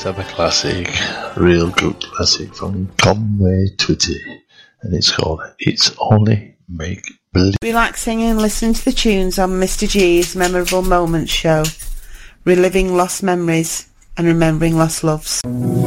have a classic, real good classic from Conway Twitty, and it's called It's Only Make Believe. Relaxing and listening to the tunes on Mr. G's Memorable Moments show, reliving lost memories and remembering lost loves.